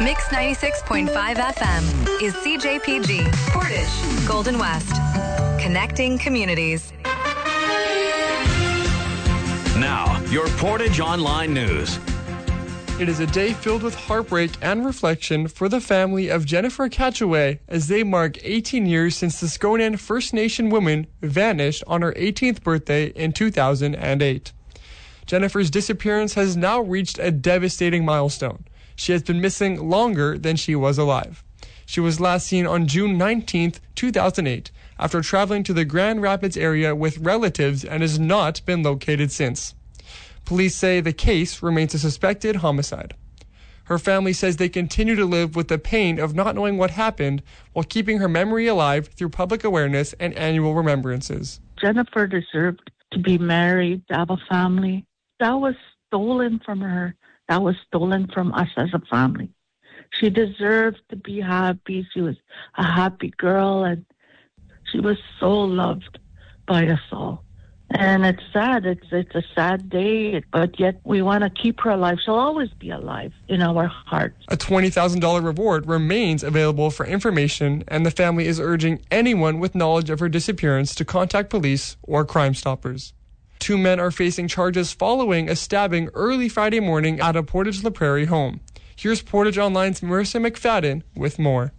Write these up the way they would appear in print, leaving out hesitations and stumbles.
Mix 96.5 FM is CJPG, Portage, Golden West. Connecting communities. Now, your Portage Online News. It is a day filled with heartbreak and reflection for the family of Jennifer Catchaway as they mark 18 years since the Skonan First Nation woman vanished on her 18th birthday in 2008. Jennifer's disappearance has now reached a devastating milestone. She has been missing longer than she was alive. She was last seen on June 19, 2008, after traveling to the Grand Rapids area with relatives and has not been located since. Police say the case remains a suspected homicide. Her family says they continue to live with the pain of not knowing what happened while keeping her memory alive through public awareness and annual remembrances. Jennifer deserved to be married, to have a family. That was stolen from her. That was stolen from us as a family. She deserved to be happy. She was a happy girl, and she was so loved by us all. And it's sad. It's a sad day, but yet we want to keep her alive. She'll always be alive in our hearts. A $20,000 reward remains available for information, and the family is urging anyone with knowledge of her disappearance to contact police or Crime Stoppers. 2 men are facing charges following a stabbing early Friday morning at a Portage La Prairie home. Here's Portage Online's Marissa McFadden with more.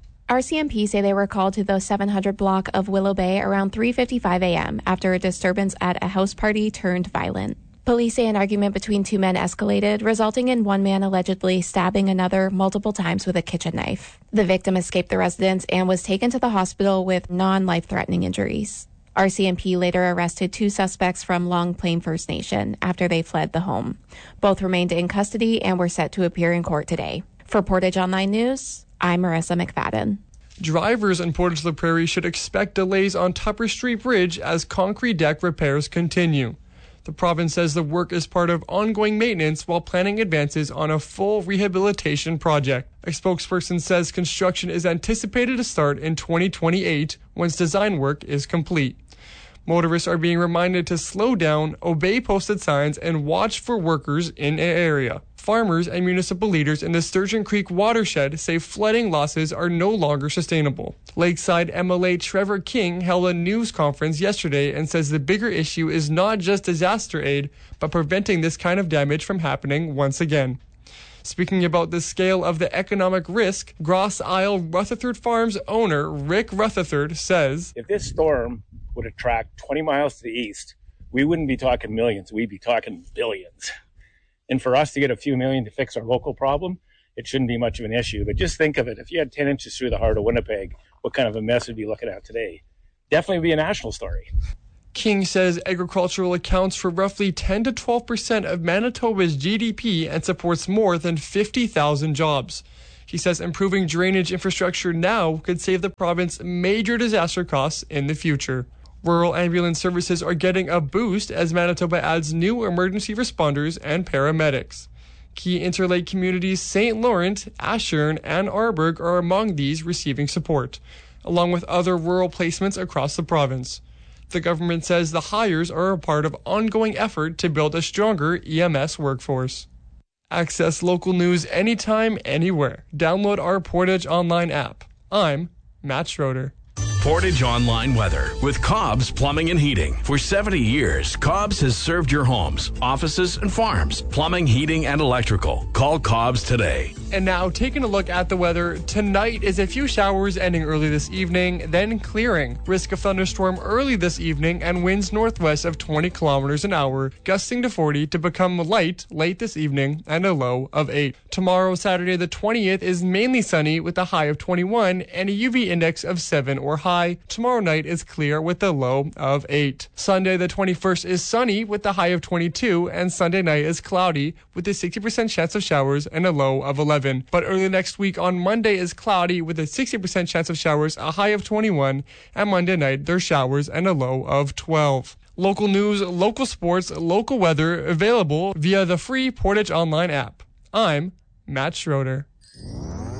RCMP say they were called to the 700 block of Willow Bay around 3:55 a.m. after a disturbance at a house party turned violent. Police say an argument between 2 men escalated, resulting in one man allegedly stabbing another multiple times with a kitchen knife. The victim escaped the residence and was taken to the hospital with non-life-threatening injuries. RCMP later arrested 2 suspects from Long Plain First Nation after they fled the home. Both remained in custody and were set to appear in court today. For Portage Online News, I'm Marissa McFadden. Drivers in Portage La Prairie should expect delays on Tupper Street Bridge as concrete deck repairs continue. The province says the work is part of ongoing maintenance while planning advances on a full rehabilitation project. A spokesperson says construction is anticipated to start in 2028 once design work is complete. Motorists are being reminded to slow down, obey posted signs, and watch for workers in the area. Farmers and municipal leaders in the Sturgeon Creek watershed say flooding losses are no longer sustainable. Lakeside MLA Trevor King held a news conference yesterday and says the bigger issue is not just disaster aid, but preventing this kind of damage from happening once again. Speaking about the scale of the economic risk, Gross Isle Rutherford Farms owner Rick Rutherford says, if this storm would attract 20 miles to the east, we wouldn't be talking millions, we'd be talking billions. And for us to get a few million to fix our local problem, it shouldn't be much of an issue. But just think of it. If you had 10 inches through the heart of Winnipeg, what kind of a mess would we be looking at today? Definitely be a national story. King says agricultural accounts for roughly 10 to 12% of Manitoba's GDP and supports more than 50,000 jobs. He says improving drainage infrastructure now could save the province major disaster costs in the future. Rural ambulance services are getting a boost as Manitoba adds new emergency responders and paramedics. Key Interlake communities St. Laurent, Ashern, and Arborg are among these receiving support, along with other rural placements across the province. The government says the hires are a part of ongoing effort to build a stronger EMS workforce. Access local news anytime, anywhere. Download our Portage Online app. I'm Matt Schroeder. Portage Online weather with Cobb's Plumbing and Heating. For 70 years, Cobb's has served your homes, offices, and farms. Plumbing, heating, and electrical. Call Cobb's today. And now, taking a look at the weather, tonight is a few showers ending early this evening, then clearing. Risk of thunderstorm early this evening and winds northwest of 20 kilometers an hour, gusting to 40 to become light late this evening and a low of 8. Tomorrow, Saturday the 20th, is mainly sunny with a high of 21 and a UV index of 7 or higher. Tomorrow night is clear with a low of 8. Sunday the 21st is sunny with a high of 22, and Sunday night is cloudy with a 60% chance of showers and a low of 11. But early next week on Monday is cloudy with a 60% chance of showers, a high of 21, and Monday night there's showers and a low of 12. Local news, local sports, local weather available via the free Portage Online app. I'm Matt Schroeder.